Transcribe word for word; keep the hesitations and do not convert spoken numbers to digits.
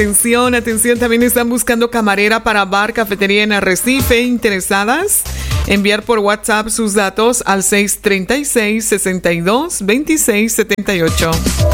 Atención, atención, también están buscando camarera para bar, cafetería en Arrecife. ¿Interesadas? Enviar por WhatsApp sus datos al seis tres seis, seis dos, dos seis siete ocho.